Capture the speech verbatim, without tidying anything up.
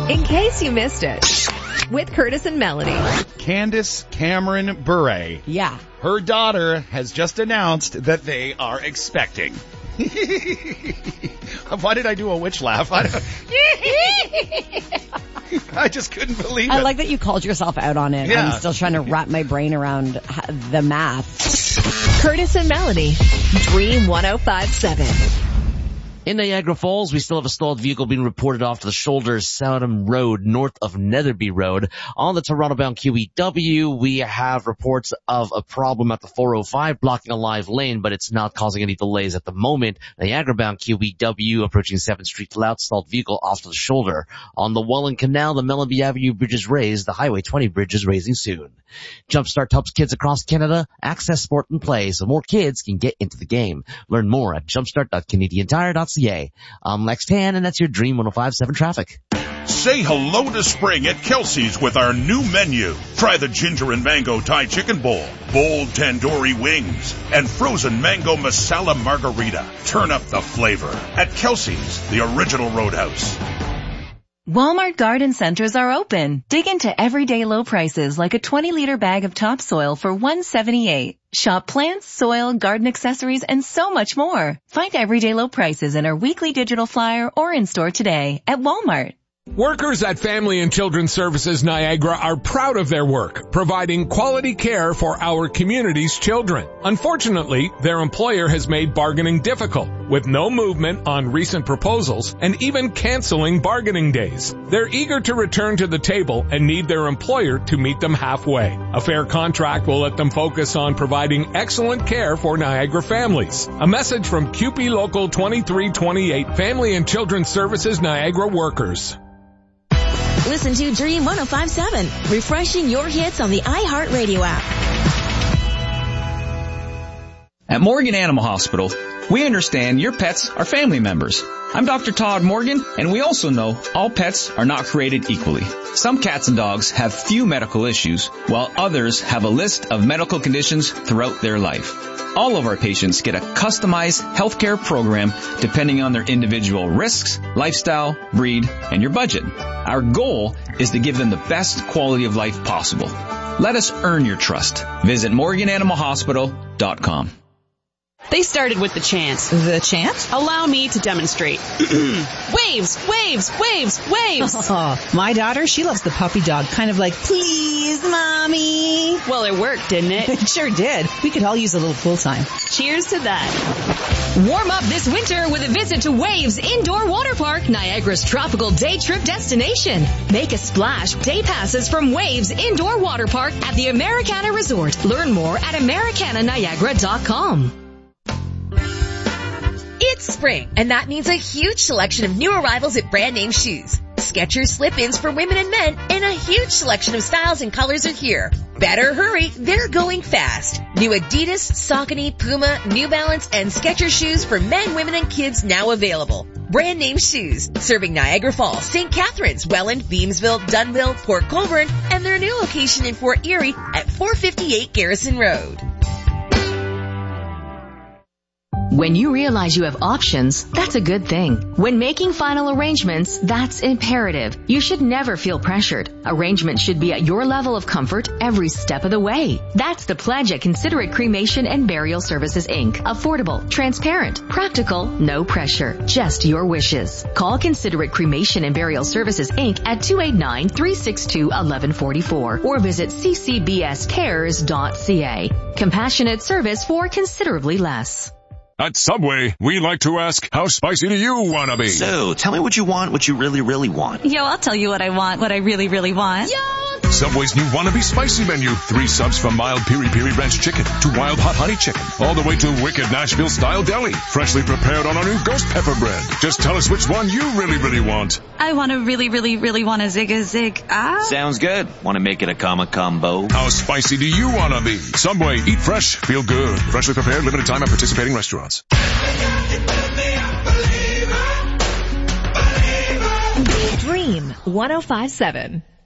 In case you missed it, with Curtis and Melanie. Candace Cameron Bure. Yeah. Her daughter has just announced that they are expecting. Why did I do a witch laugh? I, I just couldn't believe it. I like that you called yourself out on it. Yeah. I'm still trying to wrap my brain around the math. Curtis and Melanie, Dream one oh five point seven. In Niagara Falls, we still have a stalled vehicle being reported off to the shoulder of Southam Road, north of Netherby Road. On the Toronto-bound Q E W, we have reports of a problem at the four oh five blocking a live lane, but it's not causing any delays at the moment. Niagara-bound Q E W approaching seventh Street, loud stalled vehicle off to the shoulder. On the Welland Canal, the Melody Avenue bridge is raised. The Highway twenty bridge is raising soon. Jumpstart helps kids across Canada access sport and play so more kids can get into the game. Learn more at jumpstart dot canadian tire dot c a. I'm Lex Tan, and that's your Dream one oh five point seven traffic. Say hello to spring at Kelsey's with our new menu. Try the ginger and mango Thai chicken bowl, bold tandoori wings, and frozen mango masala margarita. Turn up the flavor at Kelsey's, the original Roadhouse. Walmart garden centers are open. Dig into everyday low prices like a twenty liter bag of topsoil for one dollar and seventy-eight cents. Shop plants, soil, garden accessories, and so much more. Find everyday low prices in our weekly digital flyer or in store today at Walmart. Workers at Family and Children's Services Niagara are proud of their work, providing quality care for our community's children. Unfortunately, their employer has made bargaining difficult, with no movement on recent proposals and even canceling bargaining days. They're eager to return to the table and need their employer to meet them halfway. A fair contract will let them focus on providing excellent care for Niagara families. A message from Q P Local twenty-three twenty-eight, Family and Children's Services Niagara workers. Listen to Dream one oh five point seven, refreshing your hits on the iHeartRadio app. At Morgan Animal Hospital, we understand your pets are family members. I'm Doctor Todd Morgan, and we also know all pets are not created equally. Some cats and dogs have few medical issues, while others have a list of medical conditions throughout their life. All of our patients get a customized healthcare program depending on their individual risks, lifestyle, breed, and your budget. Our goal is to give them the best quality of life possible. Let us earn your trust. Visit morgan animal hospital dot com. They started with the chant. The chant? Allow me to demonstrate. Waves, waves, waves, waves. Oh, my daughter, she loves the puppy dog, kind of like, please, mommy. Well, it worked, didn't it? It sure did. We could all use a little pool time. Cheers to that. Warm up this winter with a visit to Waves Indoor Water Park, Niagara's tropical day trip destination. Make a splash. Day passes from Waves Indoor Water Park at the Americana Resort. Learn more at americana niagara dot com. It's spring, and that means a huge selection of new arrivals at brand name shoes. Skechers slip-ins for women and men, and a huge selection of styles and colors are here. Better hurry, they're going fast. New Adidas, Saucony, Puma, New Balance, and Skechers shoes for men, women, and kids now available. Brand name shoes, serving Niagara Falls, Saint Catharines, Welland, Beamsville, Dunnville, Port Colborne, and their new location in Fort Erie at four fifty-eight Garrison Road. When you realize you have options, that's a good thing. When making final arrangements, that's imperative. You should never feel pressured. Arrangements should be at your level of comfort every step of the way. That's the pledge at Considerate Cremation and Burial Services, Incorporated. Affordable, transparent, practical, no pressure, just your wishes. Call Considerate Cremation and Burial Services, Incorporated at two eight nine, three six two, one one four four or visit c c b s cares dot c a. Compassionate service for considerably less. At Subway, we like to ask, how spicy do you want to be? So, tell me what you want, what you really, really want. Yo, I'll tell you what I want, what I really, really want. Yo! Subway's new Wannabe Spicy menu. Three subs from mild piri-piri ranch chicken to wild hot honey chicken. All the way to wicked Nashville-style deli. Freshly prepared on our new ghost pepper bread. Just tell us which one you really, really want. I want to really, really, really want a zig a zig. Ah. Sounds good. Want to make it a comma combo? How spicy do you want to be? Subway, eat fresh, feel good. Freshly prepared, limited time at participating restaurants. Dream one oh five point seven.